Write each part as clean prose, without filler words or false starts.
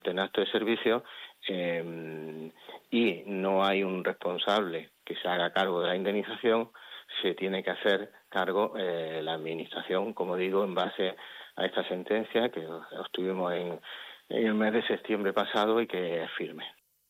en acto de servicio y no hay un responsable que se haga cargo de la indemnización, se tiene que hacer cargo la administración, como digo, en base a esta sentencia que obtuvimos en el mes de septiembre pasado y que es firme.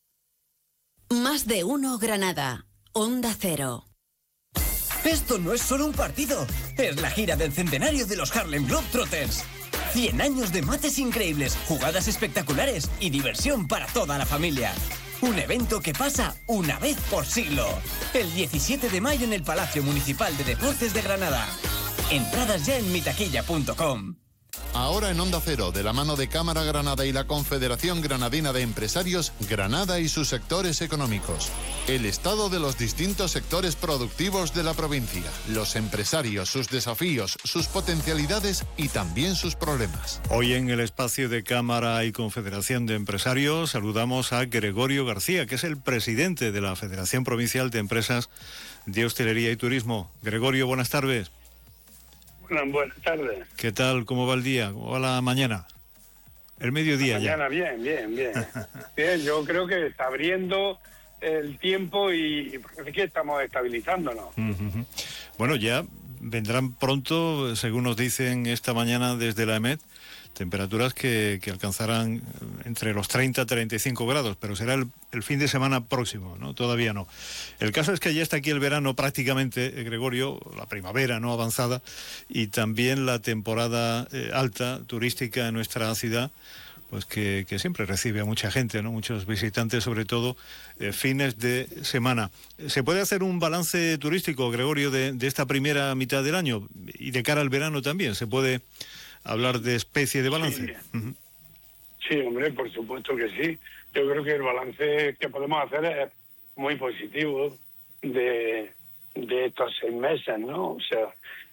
Más de uno Granada, Onda Cero. Esto no es solo un partido, es la gira del centenario de los Harlem Globetrotters. 100 años de mates increíbles, jugadas espectaculares y diversión para toda la familia. Un evento que pasa una vez por siglo. El 17 de mayo en el Palacio Municipal de Deportes de Granada. Entradas ya en mitaquilla.com. Ahora en Onda Cero, de la mano de Cámara Granada y la Confederación Granadina de Empresarios, Granada y sus sectores económicos. El estado de los distintos sectores productivos de la provincia. Los empresarios, sus desafíos, sus potencialidades y también sus problemas. Hoy en el espacio de Cámara y Confederación de Empresarios saludamos a Gregorio García, que es el presidente de la Federación Provincial de Empresas de Hostelería y Turismo. Gregorio, buenas tardes. Buenas tardes. ¿Qué tal? ¿Cómo va el día? ¿Cómo va la mañana? El mediodía ya. Mañana bien. Bien, yo creo que está abriendo el tiempo y parece que estamos estabilizándonos. Uh-huh. Bueno, ya vendrán pronto, según nos dicen esta mañana desde la EMET, temperaturas que alcanzarán entre los 30 y 35 grados, pero será el fin de semana próximo, ¿no? Todavía no. El caso es que ya está aquí el verano prácticamente, Gregorio, la primavera no avanzada, y también la temporada alta turística en nuestra ciudad, pues que siempre recibe a mucha gente, ¿no? Muchos visitantes, sobre todo fines de semana. ¿Se puede hacer un balance turístico, Gregorio, de esta primera mitad del año y de cara al verano también? ¿Se puede hablar de especie de balance? Sí. Uh-huh. Sí, hombre, por supuesto que sí. Yo creo que el balance que podemos hacer es muy positivo de estos 6 meses, ¿no? O sea,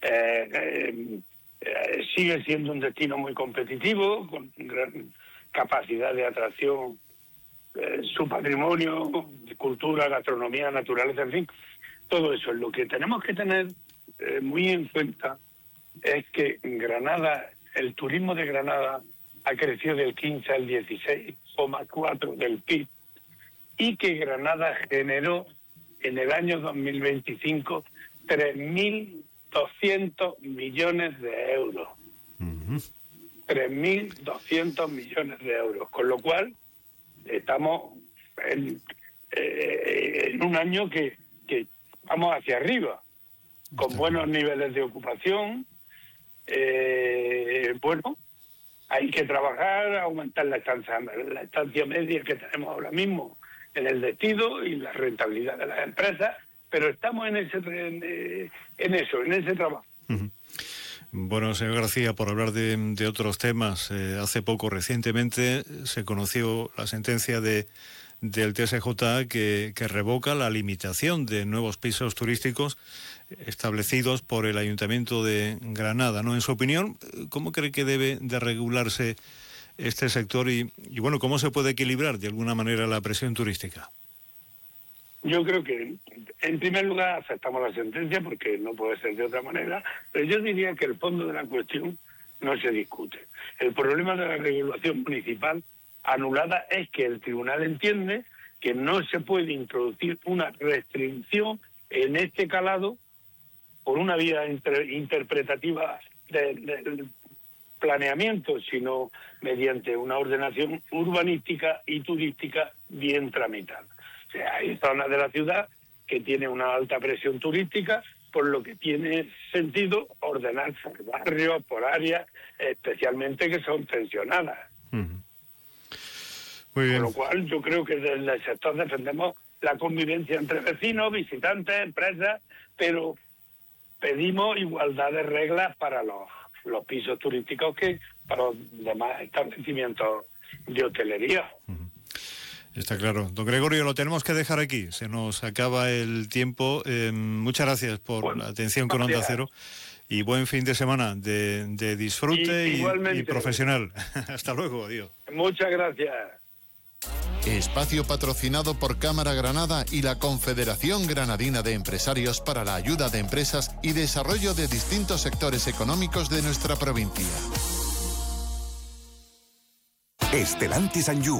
sigue siendo un destino muy competitivo, con gran capacidad de atracción, su patrimonio, cultura, gastronomía, naturaleza, en fin, todo eso. Lo que tenemos que tener muy en cuenta es que Granada, el turismo de Granada ha crecido del 15 al 16,4 del PIB y que Granada generó en el año 2025 3.200 millones de euros. Uh-huh. 3.200 millones de euros, con lo cual estamos en un año que vamos hacia arriba, con buenos niveles de ocupación. Bueno, hay que trabajar, aumentar la estancia media que tenemos ahora mismo en el destino y la rentabilidad de las empresas, pero estamos en ese trabajo. Uh-huh. Bueno, señor García, por hablar de otros temas, hace poco, recientemente, se conoció la sentencia del TSJ que revoca la limitación de nuevos pisos turísticos establecidos por el Ayuntamiento de Granada, ¿no? En su opinión, ¿cómo cree que debe de regularse este sector y bueno, cómo se puede equilibrar de alguna manera la presión turística? Yo creo que, en primer lugar, aceptamos la sentencia porque no puede ser de otra manera, pero yo diría que el fondo de la cuestión no se discute. El problema de la regulación municipal anulada es que el tribunal entiende que no se puede introducir una restricción en este calado por una vía interpretativa del planeamiento, sino mediante una ordenación urbanística y turística bien tramitada. O sea, hay zonas de la ciudad que tienen una alta presión turística, por lo que tiene sentido ordenar por barrios, por áreas, especialmente que son tensionadas. Uh-huh. Muy bien. Con lo cual, yo creo que desde el sector defendemos la convivencia entre vecinos, visitantes, empresas, pero pedimos igualdad de reglas para los pisos turísticos que para los demás establecimientos de hotelería. Uh-huh. Está claro. Don Gregorio, lo tenemos que dejar aquí. Se nos acaba el tiempo. Muchas gracias por la atención con Onda Cero y buen fin de semana de disfrute y profesional. Hasta luego. Adiós. Muchas gracias. Espacio patrocinado por Cámara Granada y la Confederación Granadina de Empresarios para la ayuda de empresas y desarrollo de distintos sectores económicos de nuestra provincia. Stellantis and You.